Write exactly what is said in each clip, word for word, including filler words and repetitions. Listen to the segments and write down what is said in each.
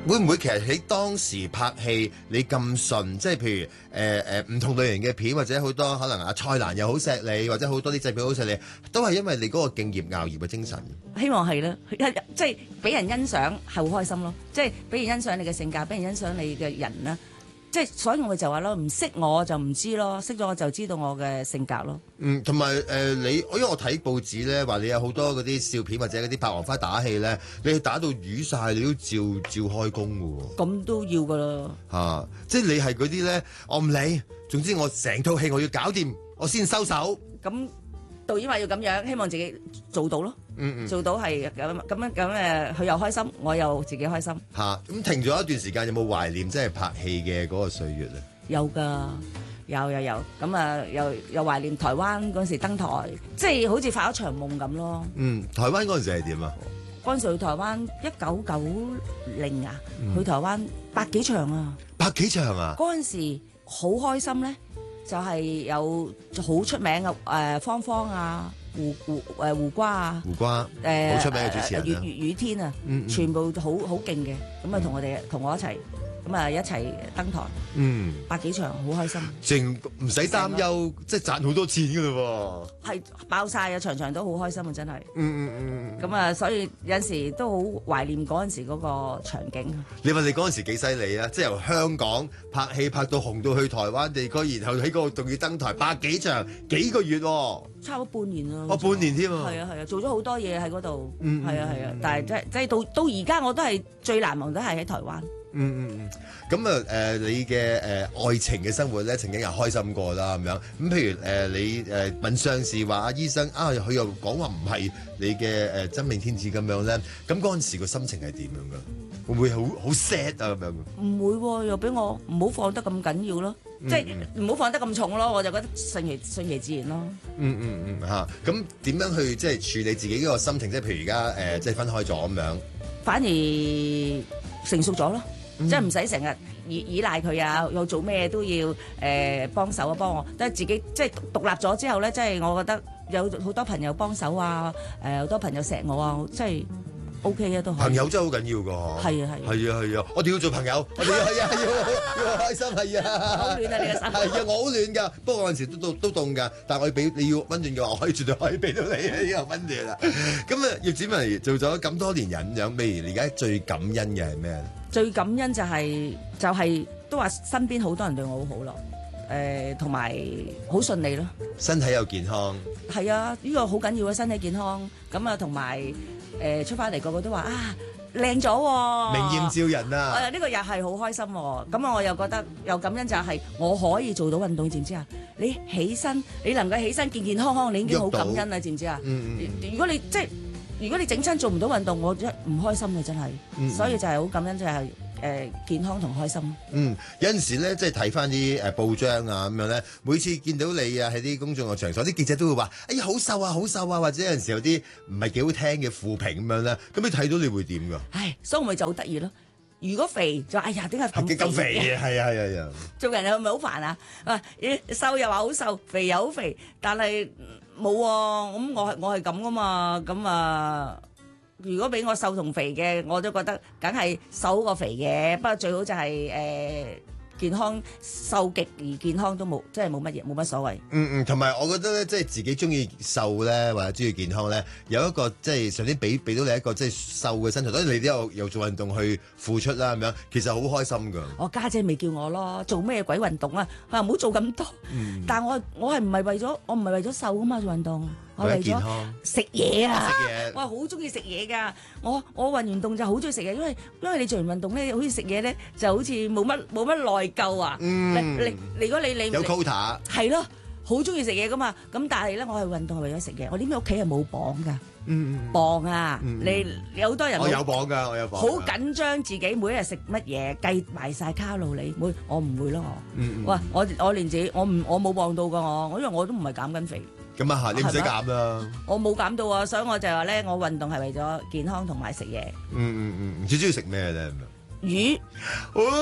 會唔會其實喺當時拍戲你咁順，即係譬如誒誒唔同類型嘅片，或者好多可能阿蔡瀾又好錫你，或者好多啲製片好錫你，都係因為你嗰個敬業熬業嘅精神。 希望係啦，即係俾人欣賞係好開心咯，即係俾人欣賞你嘅性格，俾人欣賞你嘅人啦。即係所以我就話咯，唔識我就唔知咯，識咗我就知道我嘅性格咯。 嗯，同埋誒你，因為我睇報紙咧話你有好多嗰啲笑片或者嗰啲拍黃花打戲咧，你打到瘀晒，你都照照開工嘅喎。 咁都要噶啦。 嚇、啊！即係你係嗰啲咧，我唔理，總之我成套戲我要搞掂，我先收手。 咁導演話要咁樣，希望自己做到咯。 嗯嗯， 做到係咁咁樣咁誒，佢又開心，我又自己開心。 嚇、啊！咁停咗一段時間，有冇懷念即係拍戲嘅嗰個歲月咧？ 有㗎，有有有。咁啊，又又懷念台灣嗰陣時登台，即係好似發咗場夢咁咯。 嗯，台灣嗰陣時係點啊？ 嗰陣時去台灣一九九零啊， 嗯、 去台灣百幾場啊， 百幾場啊！ 嗰陣時好開心咧，就係、是、有好出名嘅誒、呃、芳芳啊。胡胡誒胡瓜啊， 胡瓜誒好出名嘅主持人粵粵語天啊， 嗯嗯全部好好勁嘅，咁啊同我哋同我一齊，咁啊一齊登台， 嗯， 百幾場好開心， 淨唔使擔憂，即係賺好多錢㗎嘞喎， 係爆晒啊！場場都好開心啊，真係， 嗯嗯嗯， 咁啊，所以有陣時都好懷念嗰陣時嗰個場景。 你話你嗰陣時幾犀利啊！即係由香港拍戲拍到紅到去台灣地區，然後喺嗰度仲要登台百幾場幾個月喎。 差唔多半年啦， 哦，半年添啊！ 係啊係啊，做咗好多嘢喺嗰度， 嗯係啊係啊，但係即係即係到到而家我都係最難忘都係喺台灣。 嗯嗯嗯，咁啊誒，你嘅誒、呃、愛情嘅生活咧，曾經又開心過啦咁樣。咁譬如誒、呃、你誒、呃、問上司話阿醫生啊，佢又講話唔係你嘅誒、呃、真命天子咁樣咧，咁嗰陣時個心情係點樣㗎？會唔會好好 sad 啊咁樣？ 唔會喎、啊，又俾我唔好放得咁緊要咯。即係唔好放得咁重咯，我就覺得順其順其自然咯。 嗯嗯嗯嚇，咁點樣去即係處理自己嗰個心情？即係譬如而家誒，即係分開咗咁樣， 反而成熟咗咯，嗯、即係唔使成日依依賴佢啊，又做咩都要誒、呃、幫手啊，幫我。即係自己即係獨立咗之後咧，即係我覺得有好多朋友幫手啊，誒、呃、好多朋友錫我啊，即係。O K 啊，都朋友真係好緊要㗎， 係啊係啊， 係啊係啊，我哋要做朋友，我哋係啊要要開心係啊， 好暖啊你個心， 係啊我好暖㗎，不過嗰陣時都都都凍㗎，但係我要俾你要温暖嘅話，我可以絕對可以俾到你啊，呢個温暖啦。咁啊，葉展文做咗咁多年隱養，譬如你而家最感恩嘅係咩咧？ 最感恩就係就係都話身邊好多人對我好好咯，誒同埋好順利咯， 身體又健康， 係啊，呢個好緊要啊，身體健康，咁啊同埋。誒出翻嚟個個都話啊靚咗喎， 明豔照人啊！ 誒呢個又係好開心喎，咁啊我又覺得又感恩就係我可以做到運動，知唔知啊？你起身，你能夠起身健健康康，你已經好感恩啦，知唔知啊？ 嗯嗯。 如果你即係如果你整親做唔到運動，我真係唔開心嘅真係， 嗯、 所以就係好感恩就係、是。誒健康同開心。 嗯，有陣時咧，即係睇翻啲誒報章啊咁樣咧，每次見到你啊喺啲公眾嘅場所，啲記者都會話：哎呀，好瘦啊，好瘦啊！或者有陣時有啲唔係幾好聽嘅負評咁樣咧，咁你睇到你會點㗎？ 唉，所以我咪就好得意咯。如果肥就哎呀，點解咁咁肥嘅？係啊係啊係啊！ 做人係咪好煩啊？啊，瘦又話好瘦，肥又好肥，但係冇喎。咁我係我係咁噶嘛，咁啊。如果俾我瘦同肥嘅，我都覺得梗係瘦過肥嘅。不過最好就係、是、誒、呃、健康，瘦極而健康都冇，即係冇乜嘢，冇乜所謂。 嗯嗯，同埋我覺得咧，即係自己中意瘦咧，或者中意健康咧，有一個即係上天俾俾到你一個即係瘦嘅身材，當然你都有有做運動去付出啦，咁樣其實好開心㗎。 我家姐咪叫我咯，做咩鬼運動啊？佢話唔好做咁多。嗯、但係我我係唔係為咗我唔係為咗瘦㗎嘛做運動。我為咗食嘢啊！我係好中意食嘢㗎。我我運完動就好中意食嘢，因為因為你做完運動咧，好似食嘢咧就好似冇乜冇乜內疚啊。嗯，你你如果你你有 quota 係咯，好中意食嘢㗎嘛。咁但係咧，我係運動係為咗食嘢。我點解屋企係冇磅㗎？嗯磅啊！嗯、你有好多人我有磅㗎，我有磅。 好緊張自己每一日食乜嘢，計埋晒卡路里。每我唔會咯，我。嗯哇！我我連自己我唔我冇磅到㗎我，我因為我都唔係減緊肥。 咁啊，你唔使減啦。 我冇減到啊，所以我就話咧，我運動係為咗健康同埋食嘢。 嗯嗯嗯，最中意食咩咧？ 魚。 哦，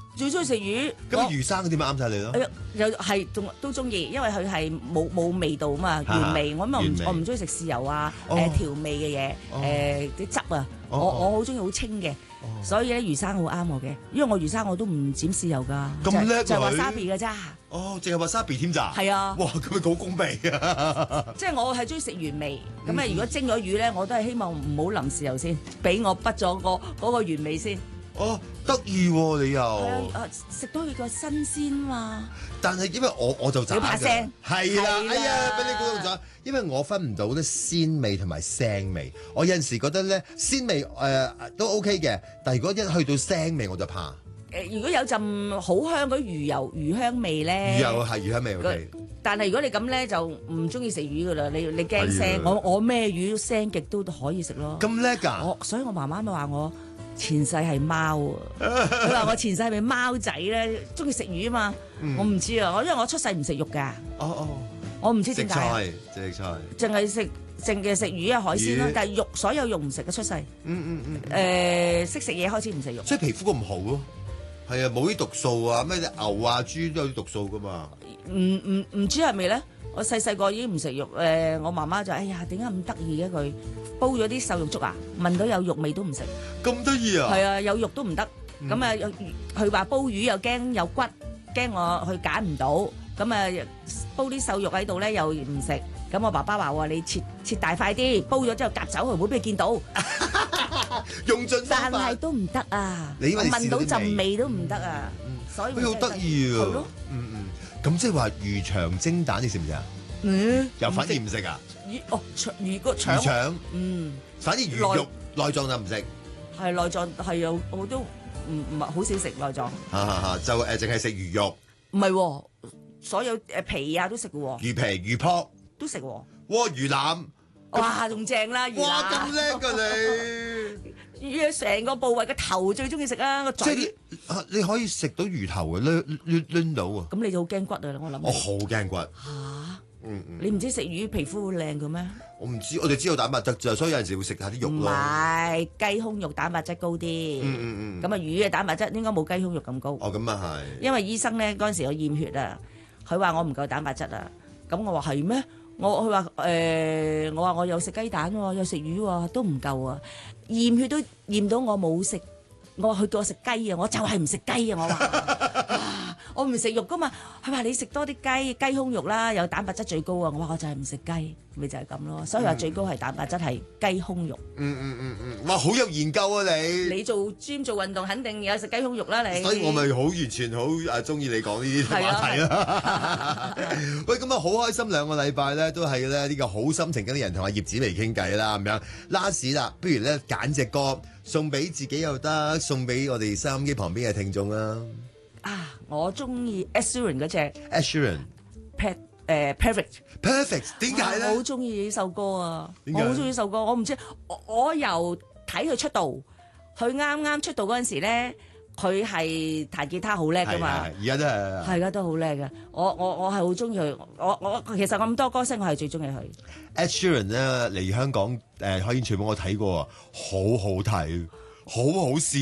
最中意食魚。 咁魚生嗰啲咪啱晒你咯？ 哎呀，又係仲都中意，因為佢係冇冇味道嘛，原味。我咁原味我唔中意食豉油啊， 哦誒調味嘅嘢， 哦誒啲汁啊，我哦我好中意好清嘅，所以咧魚生好啱我嘅，因為我魚生我都唔沾豉油㗎， 咁叻就係話女 wasabi 㗎咋。 哦，淨係 wasabi 添咋？ 係啊， 哇，咁咪好功味啊！ 即係我係中意食原味，咁啊如果蒸咗魚咧，我都係希望唔好淋豉油先，俾我畢咗個嗰個原味先。 哦，得意喎你又。 係啊，食到佢個新鮮嘛。 但係因為我我就渣你怕㗎腥係啦， 係啦哎呀，俾你估到咗。因為我分唔到咧鮮味同埋腥味，我有陣時覺得咧鮮味誒、呃、都 OK 嘅，但係如果一去到腥味我就怕。 誒，如果有陣好香嗰啲魚油魚香味咧， 魚油係魚香味 OK。 但係如果你咁咧就唔中意食魚噶啦，你你驚係腥， 啊我我咩魚腥極都可以食咯。 咁叻㗎？ 我所以我媽媽咪話我前世係貓啊，佢話我前世係咪貓仔咧，中意食魚啊嘛。 嗯我唔知啊，我因為我出世唔食肉㗎， 哦哦， 我唔知食點解啊， 菜食菜， 淨係食淨係食魚啊海鮮啦魚， 但係肉所有肉唔食嘅出世。誒嗯嗯嗯， 識食嘢開始唔食肉。 所以皮膚咁好咯。係啊，冇啲毒素啊，咩牛啊豬都有啲毒素㗎嘛。 唔唔唔知係咪咧？我細細個已經唔食肉，誒、我媽媽就哎呀點解咁得意嘅佢煲咗啲瘦肉粥啊，聞到有肉味都唔食， 咁得意啊！ 係啊有肉都唔得，咁啊有佢話煲魚又驚有骨，驚我去揀唔到，咁啊煲啲瘦肉喺度咧又唔食，咁我爸爸話喎你切切大塊啲，煲咗之後夾走佢，唔好俾佢見到， 用盡方但法係。都唔得啊， 你以為你聞到試到啲味陣味都唔得啊，所以佢好得意啊！ 係咯， 嗯嗯，咁即係話魚腸蒸蛋，你食唔食啊？ 嗯， 又反而唔食啊？ 魚哦腸魚個魚腸， 腸嗯。 反而魚肉內臟就唔食， 係內臟係有，我都唔唔係好少食內臟， 嚇嚇嚇，就誒淨係食魚肉、 唔係喎，所有誒皮啊都食嘅喎， 魚皮、魚泡、 都食喎， 哇魚腩， 哇仲正啦，魚哇咁腩， 叻㗎你！ 魚成個部位個頭最中意食啦，個即係嘴， 你啊你可以食到魚頭嘅，攆攆攆到啊！ 咁你就好驚骨啊！我諗我好驚骨， 嚇， 嗯嗯， 你唔知食魚皮膚會靚嘅咩？ 我唔知，我哋知道蛋白質就，所以有陣時會食下啲肉唔咯。 係雞胸肉蛋白質高啲， 嗯嗯嗯， 咁啊魚嘅蛋白質應該冇雞胸肉咁高。 哦咁啊係， 因為醫生咧嗰陣時我驗血啊，佢話我唔夠蛋白質啊，咁我話係咩？我佢話誒，我話我有食雞蛋喎，有食魚喎，都唔夠啊！驗血都驗到我冇食，我話佢叫我食雞啊，我就係唔食雞啊！我話、啊、我唔食肉噶嘛，佢話你食多啲雞雞胸肉啦，有蛋白質最高啊！我話我就係唔食雞，咪就係咁咯。所以話最高係蛋白質係雞胸肉。 嗯嗯嗯嗯，哇好有研究啊你！ 你做 gym 做運動肯定有食雞胸肉啦你。 所以我咪好完全好誒中意你講呢啲話題啦。喂，咁啊好開心兩個禮拜咧，都係咧呢個好心情跟啲人同阿葉子嚟傾偈啦咁樣。last 啦，不如咧揀隻歌送俾自己又得，送俾我哋收音機旁邊嘅聽眾啦。 啊，我中意 Ed Sheeran 嗰隻 Ed Sheeran Pet 誒 Perfect。 Perfect 點解我好咧？ 中意呢首歌啊！ 點解我好中意呢首歌，我唔知我我由睇佢出道，佢啱啱出道嗰陣時咧，佢係彈吉他好叻噶嘛， 係係而家都係。 係而家都好叻嘅。我我我係好中意佢，我我其實咁多歌星，我係最中意佢。 Ed Sheeran 咧嚟香港誒開演唱會，我睇過啊，好好睇，好好笑。